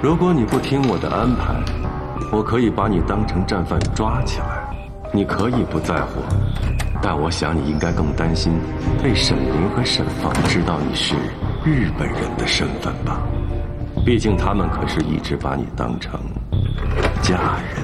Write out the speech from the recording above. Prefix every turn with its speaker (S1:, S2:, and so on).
S1: 如果你不听我的安排，我可以把你当成战犯抓起来。你可以不在乎，但我想你应该更担心被沈凌和沈房知道你是日本人的身份吧。毕竟他们可是一直把你当成家人。